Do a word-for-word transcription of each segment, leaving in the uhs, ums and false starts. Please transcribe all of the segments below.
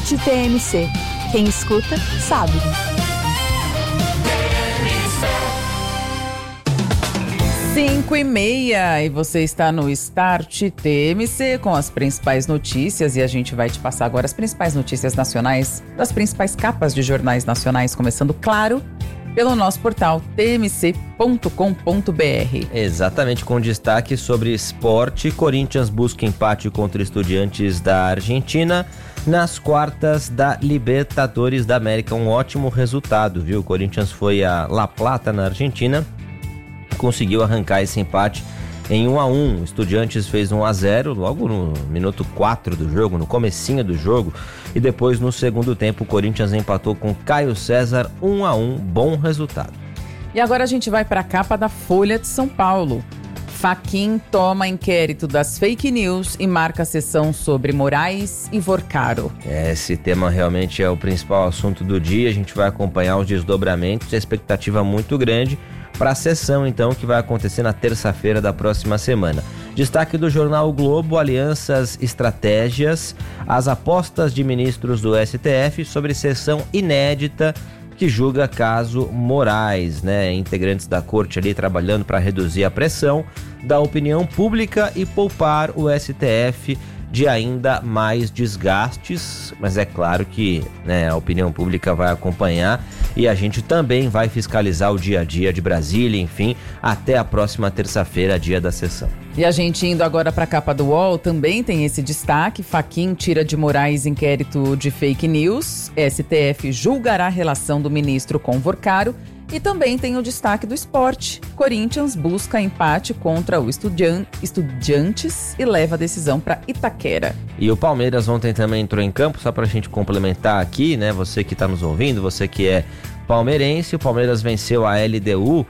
T M C. Quem escuta, sabe. Cinco e meia e você está no Start T M C com as principais notícias e a gente vai te passar agora as principais notícias nacionais das principais capas de jornais nacionais, começando, claro, pelo nosso portal t m c ponto com ponto b r. Exatamente, com destaque sobre esporte. Corinthians busca empate contra Estudiantes da Argentina nas quartas da Libertadores da América. Um ótimo resultado, viu? O Corinthians foi a La Plata, na Argentina, conseguiu arrancar esse empate em um a um. O Estudiantes fez um a zero logo no minuto quatro do jogo, no comecinho do jogo, e depois no segundo tempo o Corinthians empatou com Caio César um a um. Bom resultado. E agora a gente vai para a capa da Folha de São Paulo. Fachin toma inquérito das fake news e marca a sessão sobre Moraes e Vorcaro. Esse tema realmente é o principal assunto do dia. A gente vai acompanhar os desdobramentos, a expectativa muito grande para a sessão, então, que vai acontecer na terça-feira da próxima semana. Destaque do jornal o Globo: alianças, estratégias, as apostas de ministros do S T F sobre sessão inédita que julga caso Moraes, né? Integrantes da corte ali trabalhando para reduzir a pressão da opinião pública e poupar o S T F de ainda mais desgastes, mas é claro que, né, a opinião pública vai acompanhar e a gente também vai fiscalizar o dia a dia de Brasília, enfim, até a próxima terça-feira, dia da sessão. E a gente indo agora para a capa do U O L, também tem esse destaque: Fachin tira de Moraes inquérito de fake news, S T F julgará a relação do ministro com Vorcaro. E também tem o destaque do esporte: Corinthians busca empate contra o Estudian- Estudiantes e leva a decisão para Itaquera. E o Palmeiras ontem também entrou em campo, só para a gente complementar aqui, né? Você que está nos ouvindo, você que é palmeirense, o Palmeiras venceu a L D U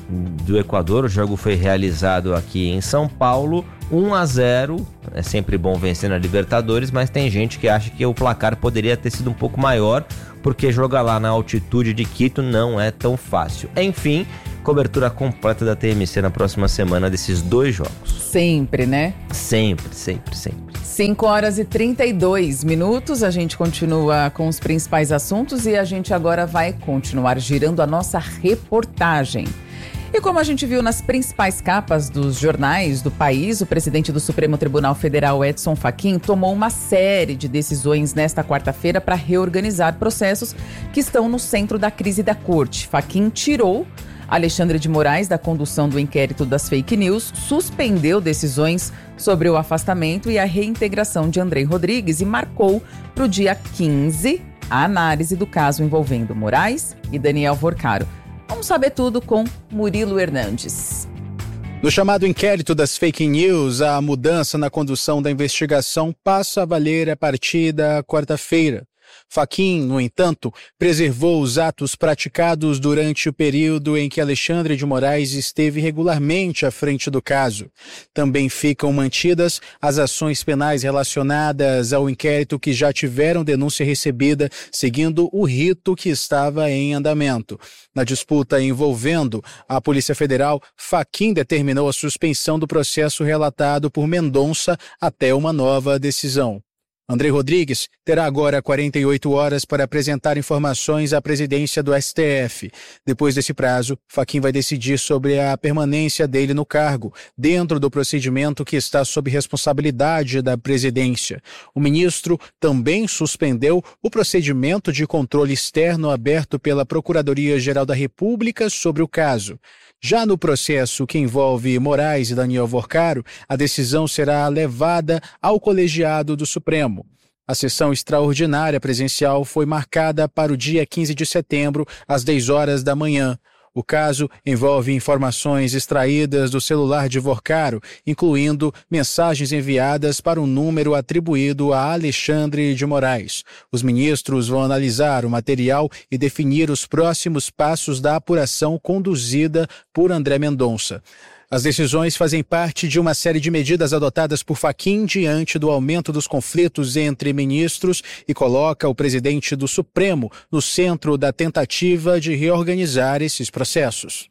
do Equador. O jogo foi realizado aqui em São Paulo, um a zero. É sempre bom vencer na Libertadores, mas tem gente que acha que o placar poderia ter sido um pouco maior, porque jogar lá na altitude de Quito não é tão fácil. Enfim, cobertura completa da T M C na próxima semana desses dois jogos. Sempre, né? Sempre, sempre, sempre. cinco horas e trinta e dois minutos, a gente continua com os principais assuntos e a gente agora vai continuar girando a nossa reportagem. E como a gente viu nas principais capas dos jornais do país, o presidente do Supremo Tribunal Federal, Edson Fachin, tomou uma série de decisões nesta quarta-feira para reorganizar processos que estão no centro da crise da corte. Fachin tirou Alexandre de Moraes da condução do inquérito das fake news, suspendeu decisões sobre o afastamento e a reintegração de Andrei Rodrigues e marcou para o dia quinze a análise do caso envolvendo Moraes e Daniel Vorcaro. Vamos saber tudo com Murilo Hernandes. No chamado inquérito das fake news, a mudança na condução da investigação passa a valer a partir da quarta-feira. Fachin, no entanto, preservou os atos praticados durante o período em que Alexandre de Moraes esteve regularmente à frente do caso. Também ficam mantidas as ações penais relacionadas ao inquérito que já tiveram denúncia recebida, seguindo o rito que estava em andamento. Na disputa envolvendo a Polícia Federal, Fachin determinou a suspensão do processo relatado por Mendonça até uma nova decisão. Andrei Rodrigues terá agora quarenta e oito horas para apresentar informações à presidência do S T F. Depois desse prazo, Fachin vai decidir sobre a permanência dele no cargo, dentro do procedimento que está sob responsabilidade da presidência. O ministro também suspendeu o procedimento de controle externo aberto pela Procuradoria-Geral da República sobre o caso. Já no processo que envolve Moraes e Daniel Vorcaro, a decisão será levada ao colegiado do Supremo. A sessão extraordinária presencial foi marcada para o dia quinze de setembro, às dez horas da manhã. O caso envolve informações extraídas do celular de Vorcaro, incluindo mensagens enviadas para um número atribuído a Alexandre de Moraes. Os ministros vão analisar o material e definir os próximos passos da apuração conduzida por André Mendonça. As decisões fazem parte de uma série de medidas adotadas por Fachin diante do aumento dos conflitos entre ministros e coloca o presidente do Supremo no centro da tentativa de reorganizar esses processos.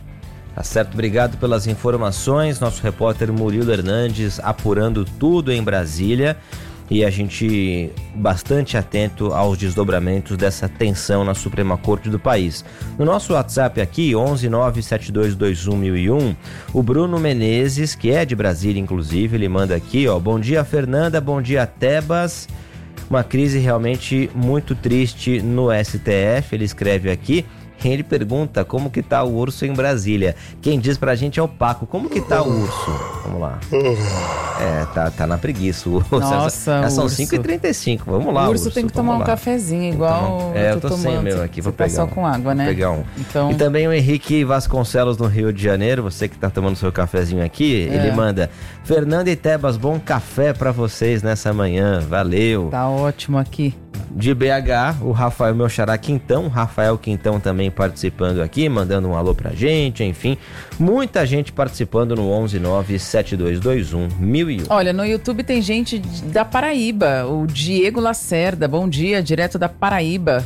Tá certo, obrigado pelas informações. Nosso repórter Murilo Hernandes apurando tudo em Brasília. e a gente bastante atento aos desdobramentos dessa tensão na Suprema Corte do país. No nosso WhatsApp aqui, onze nove sete dois dois um mil e um, o Bruno Menezes, que é de Brasília inclusive, ele manda aqui, ó, bom dia Fernanda, bom dia Tebas, uma crise realmente muito triste no S T F, ele escreve aqui. Ele pergunta como que tá o urso em Brasília. Quem diz pra gente é o Paco. Como que tá o urso? Vamos lá. É, tá, tá na preguiça o urso. Nossa, já são urso. cinco e trinta e cinco. Vamos lá, o urso. urso. tem que tomar Vamos um lá. cafezinho, igual É, eu eu tô, tô sem tomando. o meu aqui. Vou Você tá pegar só um. com água, né? Vou pegar um. Então... E também o Henrique Vasconcelos no Rio de Janeiro. Você que tá tomando seu cafezinho aqui, É. ele manda: Fernanda e Tebas, bom café pra vocês nessa manhã. Valeu. Tá ótimo aqui. De B H, o Rafael, meu xará Quintão, Rafael Quintão também participando aqui, mandando um alô pra gente, enfim, muita gente participando no onze nove sete dois dois um mil e um. Olha, no YouTube tem gente da Paraíba, o Diego Lacerda, bom dia, direto da Paraíba.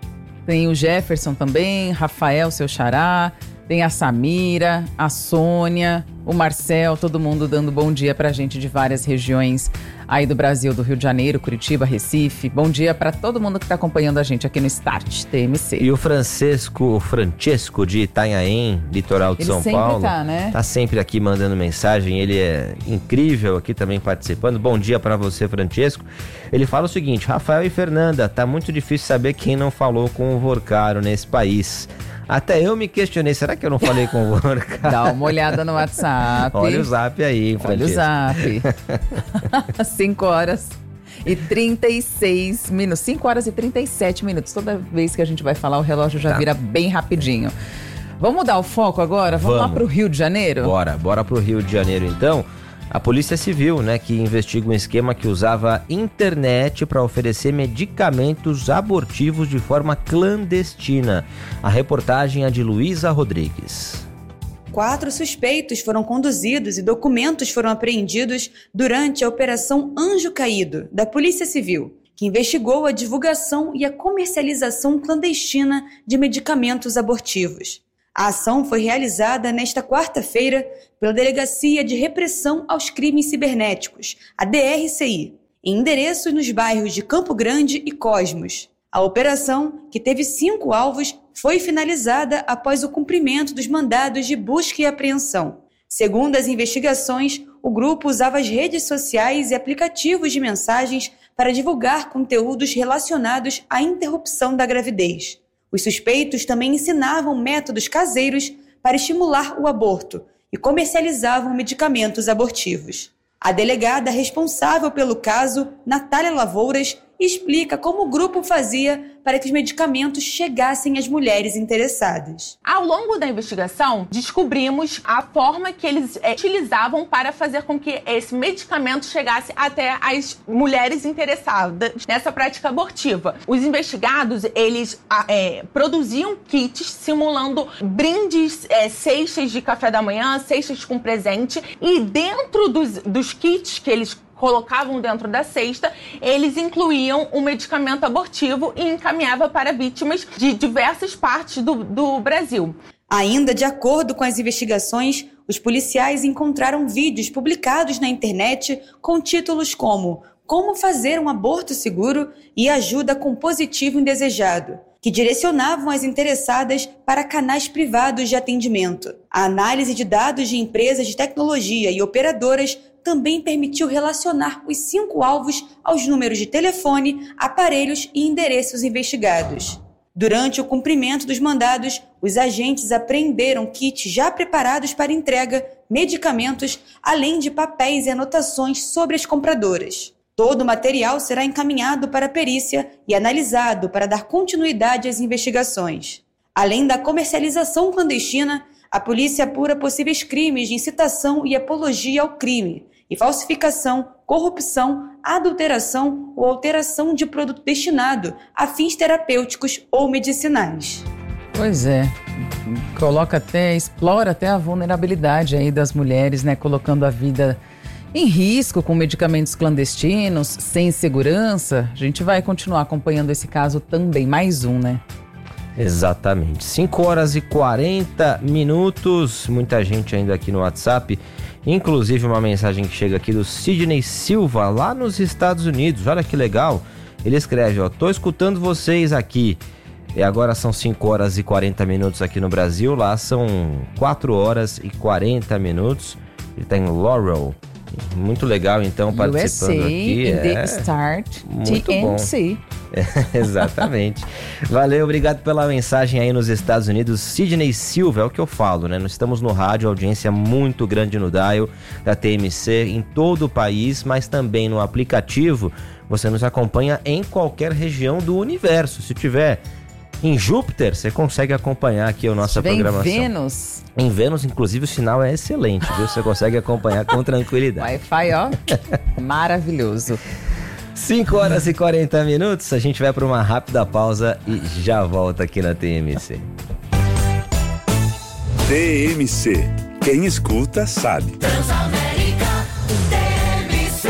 Tem o Jefferson também, Rafael, seu xará, tem a Samira, a Sônia, o Marcel, todo mundo dando bom dia pra gente de várias regiões aí do Brasil, do Rio de Janeiro, Curitiba, Recife. Bom dia pra todo mundo que tá acompanhando a gente aqui no Start T M C. E o Francisco, o Francesco de Itanhaém, litoral de Ele São sempre Paulo, tá, né? tá sempre aqui mandando mensagem, ele é incrível aqui também participando. Bom dia pra você, Francesco. Ele fala o seguinte: Rafael e Fernanda, tá muito difícil saber quem não falou com o Vorcaro nesse país. Até eu me questionei, será que eu não falei com o Vorcaro? Dá uma olhada no WhatsApp. Olha o zap aí, Olha o Francesco. zap. cinco horas e trinta e seis minutos. cinco horas e trinta e sete minutos. Toda vez que a gente vai falar, o relógio já Tá. vira bem rapidinho. Vamos mudar o foco agora? Vamos, Vamos. lá pro Rio de Janeiro? Bora, bora pro Rio de Janeiro então. A Polícia Civil, né, que investiga um esquema que usava internet para oferecer medicamentos abortivos de forma clandestina. A reportagem é de Luísa Rodrigues. Quatro suspeitos foram conduzidos e documentos foram apreendidos durante a Operação Anjo Caído, da Polícia Civil, que investigou a divulgação e a comercialização clandestina de medicamentos abortivos. A ação foi realizada nesta quarta-feira pela Delegacia de Repressão aos Crimes Cibernéticos, a D R C I, em endereços nos bairros de Campo Grande e Cosmos. A operação, que teve cinco alvos, foi finalizada após o cumprimento dos mandados de busca e apreensão. Segundo as investigações, o grupo usava as redes sociais e aplicativos de mensagens para divulgar conteúdos relacionados à interrupção da gravidez. Os suspeitos também ensinavam métodos caseiros para estimular o aborto e comercializavam medicamentos abortivos. A delegada responsável pelo caso, Natália Lavouras, explica como o grupo fazia para que os medicamentos chegassem às mulheres interessadas. Ao longo da investigação, descobrimos a forma que eles é, utilizavam para fazer com que esse medicamento chegasse até as mulheres interessadas nessa prática abortiva. Os investigados, eles é, produziam kits simulando brindes, é, cestas de café da manhã, cestas com presente, e dentro dos, dos kits que eles colocavam dentro da cesta, eles incluíam o medicamento abortivo e encaminhava para vítimas de diversas partes do, do Brasil. Ainda de acordo com as investigações, os policiais encontraram vídeos publicados na internet com títulos como Como fazer um aborto seguro e Ajuda com positivo indesejado, que direcionavam as interessadas para canais privados de atendimento. A análise de dados de empresas de tecnologia e operadoras também permitiu relacionar os cinco alvos aos números de telefone, aparelhos e endereços investigados. Durante o cumprimento dos mandados, os agentes apreenderam kits já preparados para entrega, medicamentos, além de papéis e anotações sobre as compradoras. Todo o material será encaminhado para a perícia e analisado para dar continuidade às investigações. Além da comercialização clandestina, a polícia apura possíveis crimes de incitação e apologia ao crime, e falsificação, corrupção, adulteração ou alteração de produto destinado a fins terapêuticos ou medicinais. Pois é, coloca até, explora até a vulnerabilidade aí das mulheres, né, colocando a vida em risco com medicamentos clandestinos, sem segurança. A gente vai continuar acompanhando esse caso também, mais um, né? Exatamente. cinco horas e quarenta minutos. Muita gente ainda aqui no WhatsApp. Inclusive uma mensagem que chega aqui do Sidney Silva, lá nos Estados Unidos. Olha que legal. Ele escreve, ó, tô escutando vocês aqui. E agora são cinco horas e quarenta minutos aqui no Brasil. Lá são quatro horas e quarenta minutos. Ele tá em Laurel. Muito legal, então, participando U S A, aqui. in é the start, muito T N C. bom. É, exatamente. Valeu, obrigado pela mensagem aí nos Estados Unidos. Sidney Silva, é o que eu falo, né? Nós estamos no rádio, audiência muito grande no dial da T M C em todo o país, mas também no aplicativo. Você nos acompanha em qualquer região do universo. Se tiver em Júpiter, você consegue acompanhar aqui a nossa programação. Em Vênus. Em Vênus, inclusive, o sinal é excelente, viu? Você consegue acompanhar com tranquilidade. Wi-Fi, ó, maravilhoso. cinco horas e quarenta minutos, a gente vai para uma rápida pausa e já volta aqui na T M C. T M C, quem escuta sabe. Transamérica, T M C.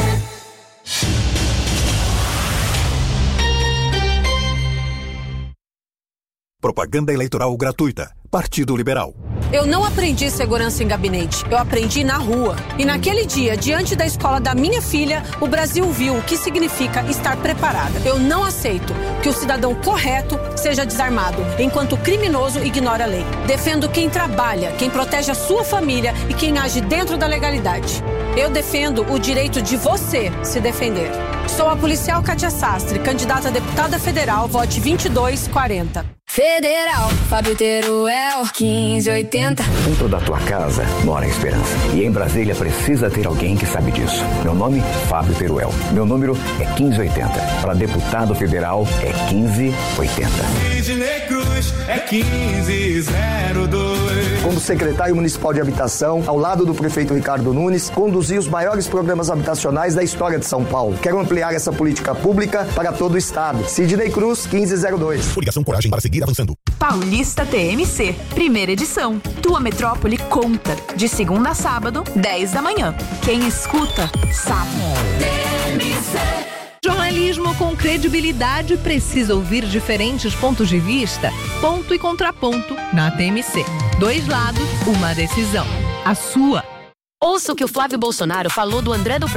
Propaganda eleitoral gratuita. Partido Liberal. Eu não aprendi segurança em gabinete, eu aprendi na rua. E naquele dia, diante da escola da minha filha, o Brasil viu o que significa estar preparada. Eu não aceito que o cidadão correto seja desarmado, enquanto o criminoso ignora a lei. Defendo quem trabalha, quem protege a sua família e quem age dentro da legalidade. Eu defendo o direito de você se defender. Sou a policial Kátia Sastre, candidata a deputada federal, vote vinte e dois quarenta. Federal, Fábio Teruel, quinze oitenta. Dentro da tua casa mora a esperança. E em Brasília precisa ter alguém que sabe disso. Meu nome, Fábio Teruel. Meu número é quinze oitenta. Para deputado federal é quinze oitenta. Sidney Cruz é quinze zero dois. Como secretário municipal de habitação, ao lado do prefeito Ricardo Nunes, conduzi os maiores programas habitacionais da história de São Paulo. Quero ampliar essa política pública para todo o estado. Sidney Cruz, quinze zero dois. Coligação Coragem para seguir avançando. Paulista T M C, primeira edição. Tua metrópole conta. De segunda a sábado, dez da manhã. Quem escuta, sabe. T M C. Jornalismo com credibilidade precisa ouvir diferentes pontos de vista. Ponto e contraponto na T M C. Dois lados, uma decisão. A sua. Ouça o que o Flávio Bolsonaro falou do André do